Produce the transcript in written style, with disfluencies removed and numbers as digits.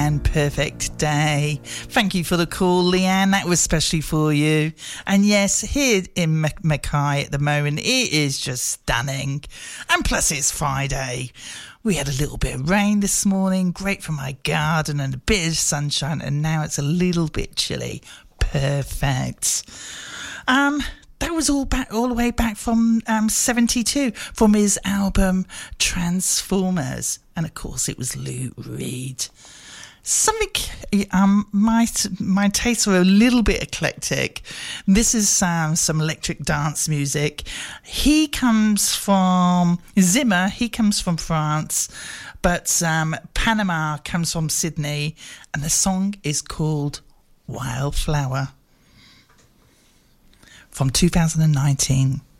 And perfect day. Thank you for the call, Leanne. That was especially for you. And yes, here in Mackay at the moment, it is just stunning. And plus, it's Friday. We had a little bit of rain this morning, great for my garden, and a bit of sunshine. And now it's a little bit chilly. Perfect. That was all the way back from 72, from his album Transformers. And of course, it was Lou Reed. Something, my tastes are a little bit eclectic. This is some electric dance music. He comes from Zimmer, he comes from France, but Panama comes from Sydney, and the song is called Wildflower from 2019.